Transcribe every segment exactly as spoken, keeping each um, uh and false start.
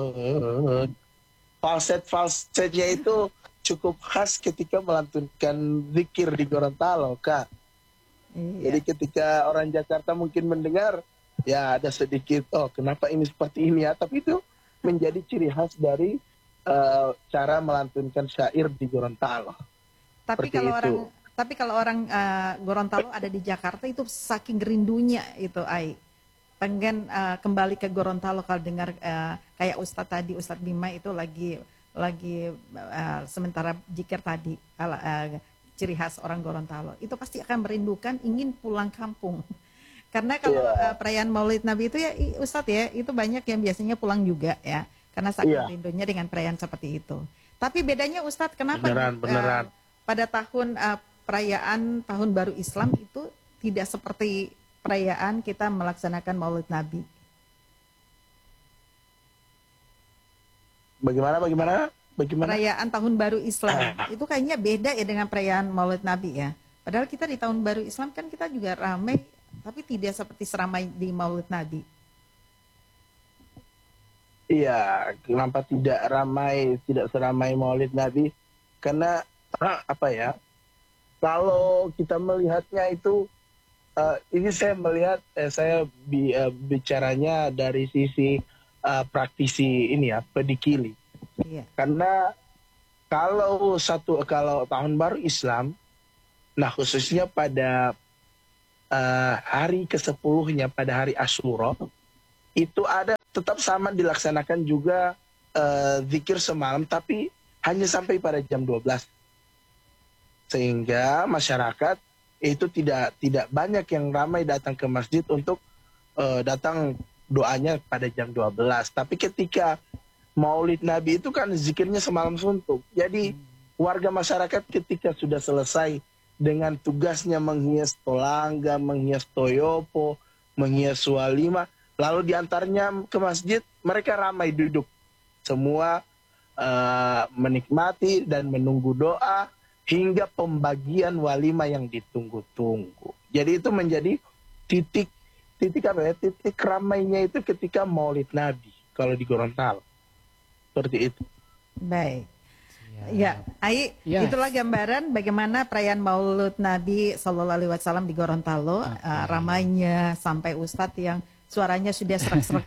falset-falsetnya itu cukup khas ketika melantunkan zikir di Gorontalo, Kak. Iya. Jadi ketika orang Jakarta mungkin mendengar, ya ada sedikit, oh kenapa ini seperti ini ya. Tapi itu menjadi ciri khas dari uh, cara melantunkan syair di Gorontalo. Tapi Seperti kalau itu. orang tapi kalau orang uh, Gorontalo ada di Jakarta itu saking rindunya itu, Ai. Pengen uh, kembali ke Gorontalo kalau dengar uh, kayak Ustadz tadi, Ustadz Bima itu lagi lagi uh, sementara zikir tadi, uh, uh, ciri khas orang Gorontalo. Itu pasti akan merindukan ingin pulang kampung. Karena kalau Iya. uh, perayaan Maulid Nabi itu ya Ustadz ya, itu banyak yang biasanya pulang juga ya. Karena saking Iya. rindunya dengan perayaan seperti itu. Tapi bedanya Ustadz kenapa Beneran, uh, beneran. pada tahun uh, perayaan Tahun Baru Islam itu tidak seperti perayaan kita melaksanakan Maulid Nabi? Bagaimana, bagaimana? Bagaimana? Perayaan Tahun Baru Islam itu kayaknya beda ya dengan perayaan Maulid Nabi ya. Padahal kita di Tahun Baru Islam kan kita juga ramai, tapi tidak seperti seramai di Maulid Nabi. Iya, kenapa tidak ramai, tidak seramai Maulid Nabi? Karena apa ya? Kalau kita melihatnya itu, uh, ini saya melihat, eh, saya bi, uh, bicaranya dari sisi uh, praktisi ini ya, pedikili. Iya. Karena kalau satu kalau tahun baru Islam, nah khususnya pada uh, hari kesepuluhnya pada hari Asyura, itu ada tetap sama dilaksanakan juga uh, zikir semalam, tapi hanya sampai pada jam dua belas. Sehingga masyarakat itu tidak tidak banyak yang ramai datang ke masjid untuk uh, datang doanya pada jam dua belas. Tapi ketika Maulid Nabi itu kan zikirnya semalam suntuk. Jadi warga masyarakat ketika sudah selesai dengan tugasnya menghias tolangga, menghias toyopo, menghias walima, lalu diantarnya ke masjid, mereka ramai duduk. Semua uh, menikmati dan menunggu doa hingga pembagian walima yang ditunggu-tunggu. Jadi itu menjadi titik titik apa ya? Titik ramainya itu ketika Maulid Nabi kalau di Gorontalo. Seperti itu. Baik. Ya, Ai, Yes. itulah gambaran bagaimana perayaan Maulid Nabi Shallallahu Alaihi Wasallam di Gorontalo, Okay. uh, ramainya sampai Ustadz yang suaranya sudah serak-serak.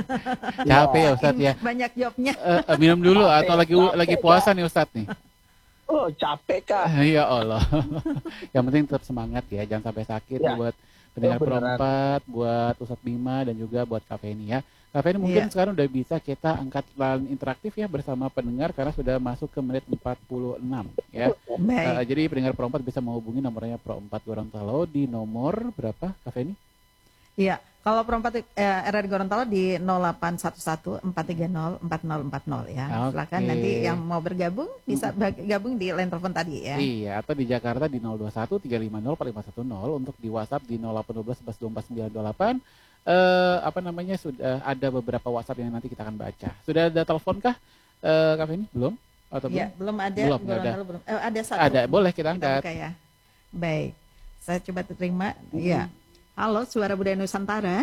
Capek ya Ustadz ya. Banyak jobnya. Eh, eh, minum dulu Capek, atau lagi capek, lagi puasa nih Ustadz nih. Oh capek Kak. Ya Allah. Yang penting tetap semangat ya, jangan sampai sakit Ya. buat pendengar Oh, beneran. perempat, buat Ustadz Bima dan juga buat Cafe ini ya. Cafe ini mungkin Iya. sekarang udah bisa kita angkat line interaktif ya bersama pendengar karena sudah masuk ke menit empat puluh enam ya. Baik. Eh, jadi pendengar perempat bisa menghubungi nomornya Pro empat Gorontalo di nomor berapa Cafe ini? Iya, kalau perempat eh, R R Gorontalo di nol delapan satu satu empat tiga nol empat nol empat nol ya. Oke. Silakan nanti yang mau bergabung bisa bag- gabung di line telepon tadi ya. Iya, atau di Jakarta di nol dua satu tiga lima nol empat lima satu nol, untuk di WhatsApp di nol delapan satu dua satu dua empat sembilan dua delapan. Eh apa namanya, sudah ada beberapa WhatsApp yang nanti kita akan baca. Sudah ada telepon kah? Eh Kak ini belum? Atau Iya, belum? belum ada. Belum, nggak ada. Gorontalo belum. Eh, ada satu. Ada, boleh kita angkat. buka ya. Baik, saya coba terima. Iya. Halo, Suara Budaya Nusantara.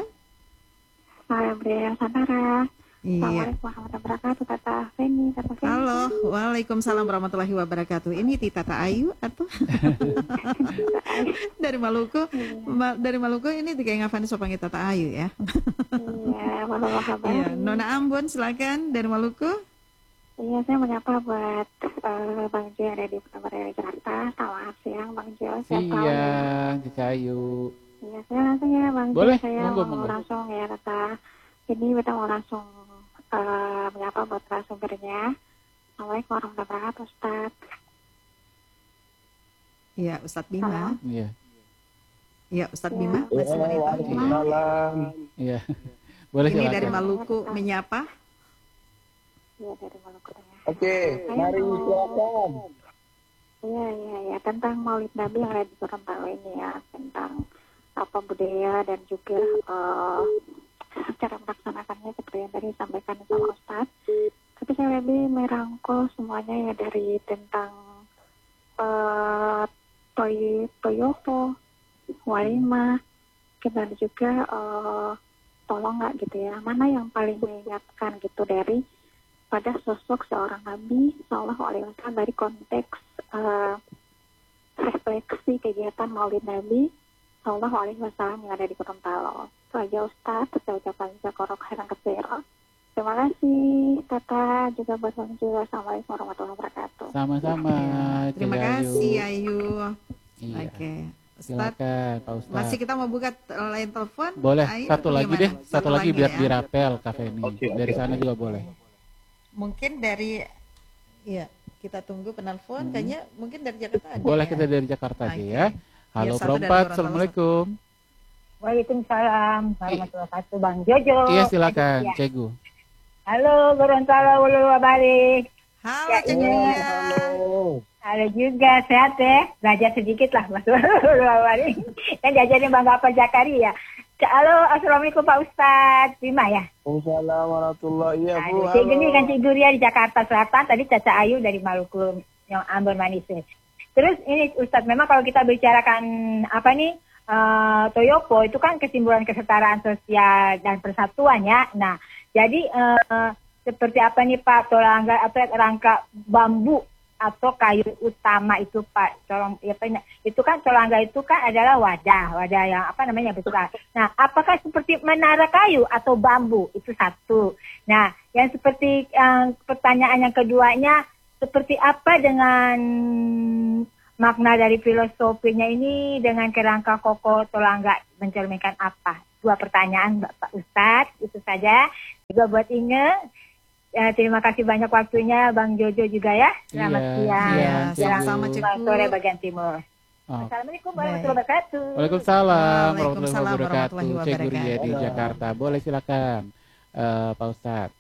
Suara Budaya Nusantara. Iya. Assalamualaikum warahmatullahi wabarakatuh, Tata Feni, Tata Feni. Halo, waalaikumsalam warahmatullahi wabarakatuh. Ini Tita Ayu atau dari Maluku? Ma- dari Maluku ini tiga Ngafani Sopangi Tata Ayu ya. Iya, walau kabar. Iya, Nona Ambon silakan dari Maluku. Iya, saya menyapa buat uh, Bang Jo yang ada di Pekanbaru Jakarta. Selamat siang, Bang Jo. Sehat selalu. Iya, Cicayu. Iya, saya langsung ya, Bang Jo. Boleh, Saya monggo, mau monggo. langsung ya, Tata. Jadi kita mau langsung uh, menyapa buat narasumbernya. Assalamualaikum warahmatullahi wabarakatuh, Ustaz. Iya, Ustadz Bima. Iya, Iya, Ustadz Iya. Bima masih menit. Waalaikumsalam. iya. Boleh Ini silakan. dari Maluku menyapa. Iya, dari Maluku ya. Oke, mari silakan. Iya, iya, ya. Tentang Maulid Nabi yang ada di Gorontalo ini ya. Tentang apa budaya dan juga uh, cara melaksanakannya seperti yang tadi disampaikan sama Ustaz. Tapi saya lebih merangkul semuanya ya dari tentang uh, toy, toyopo, walima, kita juga uh, tolong nggak gitu ya. Mana yang paling mengingatkan gitu dari pada sosok seorang Nabi Shallallahu Alaihi Wasallam dari konteks uh, refleksi kegiatan Maulid Nabi Shallallahu Alaihi Wasallam yang ada di Gorontalo. Itu aja Ustaz, saya ucapkan jazakallahu khairan katsiran. Terima kasih Tata, juga buat Bang juga. Assalamualaikum warahmatullahi wabarakatuh. Sama-sama. Terima Cek Ayu. kasih Ayu. Iya. Oke. Ustaz, Silakan Pak Ustaz. masih kita mau buka t- line telepon? Boleh, Ayu, satu lagi gimana? deh, satu, lagi biar ya. dirapel Kak Feni. Oke, Dari oke, sana oke. juga boleh. Mungkin dari, ya kita tunggu penelpon. Kayaknya mungkin dari Jakarta ada. Boleh ya? kita dari Jakarta aja Oke. ya. Halo Iya, satu dari Perempat, Gorontalo, Assalamualaikum. Waalaikumsalam warahmatullahi wabarakatuh, Bang Jojo. Iya silakan, Ya. Cegu. Halo Gorontalo, Ulu Balik. Halo Ya, Cek iya. Lia. Halo. Halo juga, sehat ya. Belajar sedikit lah Mas Ulu Balik. Kan diajarin Bang Bapak Zakaria. Halo, Assalamualaikum Pak Ustadz Bima ya. Waalaikumsalam warahmatullahi wabarakatuh. Aduh, Cik Geni kan Cik Duria di Jakarta Selatan, tadi Caca Ayu dari Maluku yang Ambon Manis. Terus ini Ustadz, memang kalau kita bicarakan apa nih, uh, Toyopo itu kan kesimpulan kesetaraan sosial dan persatuan ya. Nah, jadi uh, seperti apa nih Pak, tolangga apa rangka bambu atau kayu utama itu Pak, colong ya, apa, itu kan tolangga itu kan adalah wadah, wadah yang apa namanya besar. Nah, apakah seperti menara kayu atau bambu? Itu satu. Nah, yang seperti uh, pertanyaan yang keduanya, seperti apa dengan makna dari filosofinya ini dengan kerangka kokoh tolangga mencerminkan apa? Dua pertanyaan Bapak Ustadz, itu saja. Juga buat Inge, ya, terima kasih banyak waktunya Bang Jojo juga ya. Selamat Iya, siang. iya, Selamat sama-sama, siang, Cikgu. sore bagian timur. Oh. Assalamualaikum Baik. warahmatullahi wabarakatuh. Waalaikumsalam Waalaikumsalam warahmatullahi wabarakatuh. warahmatullahi Cek Guria di wabarakatuh. Jakarta. Boleh silakan eh, Pak Ustadz.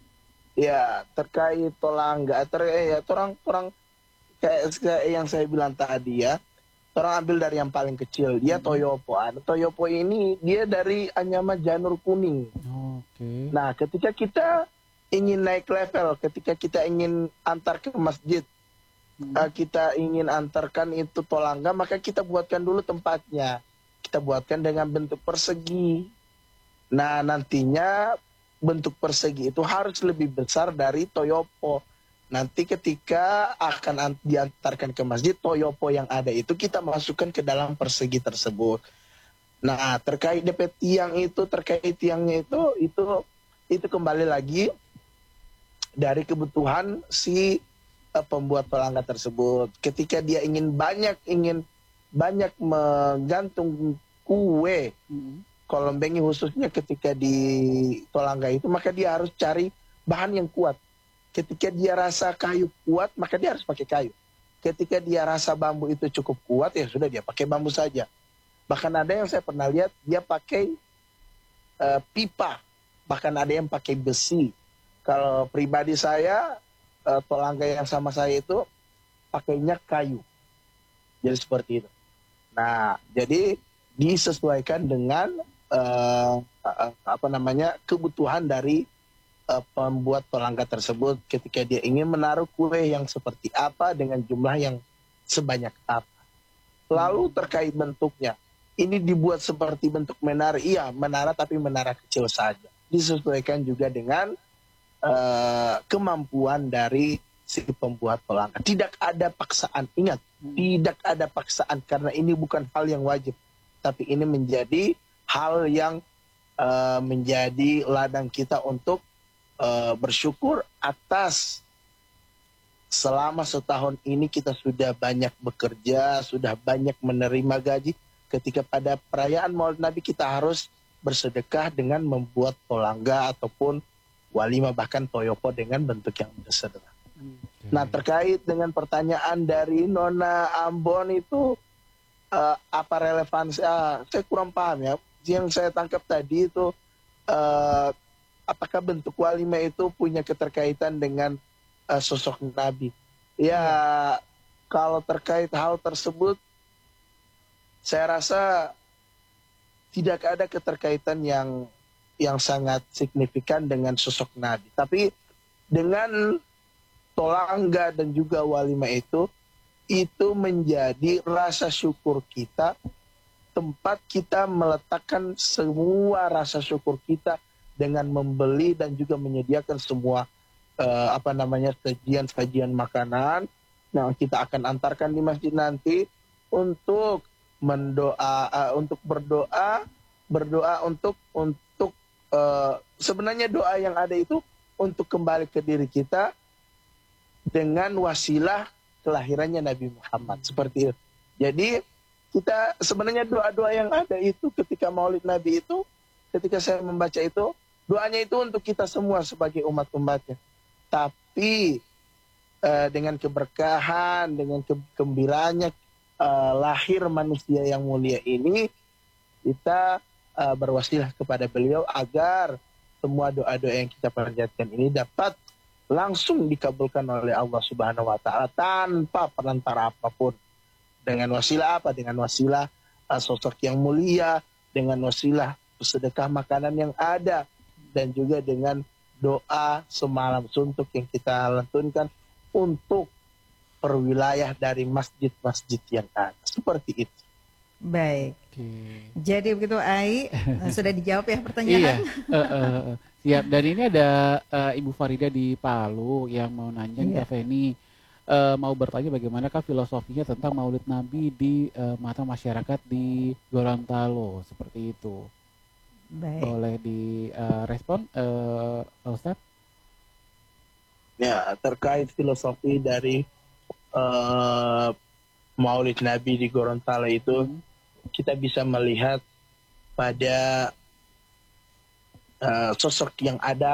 Ya, terkait tolangga, ter eh, ya, orang orang kayak, kayak yang saya bilang tadi ya, orang ambil dari yang paling kecil, dia Toyopo. Ada Toyopo ini dia dari Anyama Janur Kuning. Oke. Nah, ketika kita ingin naik level, ketika kita ingin antar ke masjid, eh, kita ingin antarkan itu tolangga, maka kita buatkan dulu tempatnya. Kita buatkan dengan bentuk persegi. Nah, nantinya bentuk persegi itu harus lebih besar dari Toyopo. Nanti ketika akan an- diantarkan ke masjid, Toyopo yang ada itu kita masukkan ke dalam persegi tersebut. Nah, terkait D P tiang itu, terkait tiangnya itu, itu itu kembali lagi dari kebutuhan si eh, pembuat tolangga tersebut. Ketika dia ingin banyak ingin banyak menggantung kue Mm. kolombengi khususnya ketika di tolangga itu, maka dia harus cari bahan yang kuat. Ketika dia rasa kayu kuat, maka dia harus pakai kayu. Ketika dia rasa bambu itu cukup kuat, ya sudah dia pakai bambu saja. Bahkan ada yang saya pernah lihat, dia pakai eh, pipa. Bahkan ada yang pakai besi. Kalau pribadi saya, eh, tolangga yang sama saya itu pakainya kayu. Jadi seperti itu. Nah, jadi disesuaikan dengan eh, eh, apa namanya kebutuhan dari eh, pembuat tolangga tersebut ketika dia ingin menaruh kue yang seperti apa dengan jumlah yang sebanyak apa. Lalu terkait bentuknya, ini dibuat seperti bentuk menara, iya menara tapi menara kecil saja. Disesuaikan juga dengan eh, kemampuan dari si pembuat tolangga. Tidak ada paksaan, ingat, tidak ada paksaan karena ini bukan hal yang wajib. Tapi ini menjadi hal yang uh, menjadi ladang kita untuk uh, bersyukur atas selama setahun ini kita sudah banyak bekerja, sudah banyak menerima gaji. Ketika pada perayaan Maulid Nabi kita harus bersedekah dengan membuat tolangga ataupun walimah, bahkan toyopo dengan bentuk yang sederhana. Oke. Nah, terkait dengan pertanyaan dari Nona Ambon itu, eh, apa relevansi? Ah, saya kurang paham ya. Yang saya tangkap tadi itu, eh, apakah bentuk walimah itu punya keterkaitan dengan eh, sosok Nabi? Ya, kalau terkait hal tersebut, saya rasa tidak ada keterkaitan yang yang sangat signifikan dengan sosok Nabi. Tapi dengan tolangga dan juga walimah itu, itu menjadi rasa syukur kita, tempat kita meletakkan semua rasa syukur kita dengan membeli dan juga menyediakan semua eh, apa namanya sajian-sajian makanan yang kita akan antarkan di masjid nanti untuk mendoa, uh, untuk berdoa, berdoa untuk untuk uh, sebenarnya doa yang ada itu untuk kembali ke diri kita dengan wasilah kelahirannya Nabi Muhammad seperti itu. Jadi kita sebenarnya doa-doa yang ada itu ketika Maulid Nabi itu, ketika saya membaca itu, doanya itu untuk kita semua sebagai umat-umatnya. Tapi uh, dengan keberkahan, dengan kegembiraannya uh, lahir manusia yang mulia ini, kita uh, berwasilah kepada beliau agar semua doa-doa yang kita panjatkan ini dapat langsung dikabulkan oleh Allah Subhanahu wa taala tanpa perantara apapun. Dengan wasilah apa? Dengan wasilah uh, sosok yang mulia, dengan wasilah sedekah makanan yang ada, dan juga dengan doa semalam suntuk yang kita lantunkan untuk perwilayah dari masjid-masjid yang ada. Seperti itu. Baik. Oke. Jadi begitu Ai, sudah dijawab ya Iya, pertanyaan. eh, eh, eh. Siap. Dan ini ada eh, Ibu Farida di Palu yang mau nanya Iya. Kak Feni, eh, mau bertanya bagaimanakah filosofinya tentang Maulid Nabi di eh, mata masyarakat di Gorontalo, seperti itu. Baik. Boleh direspon, uh, Pak Ustadz? Ya, terkait filosofi dari uh, Maulid Nabi di Gorontalo itu, Hmm. kita bisa melihat pada uh, sosok yang ada